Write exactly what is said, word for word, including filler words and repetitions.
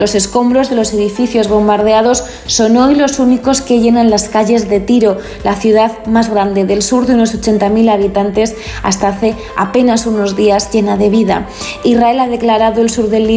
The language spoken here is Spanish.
Los escombros de los edificios bombardeados son hoy los únicos que llenan las calles de Tiro, la ciudad más grande del sur de unos ochenta mil habitantes, hasta hace apenas unos días llena de vida. Israel ha declarado el sur del Líbano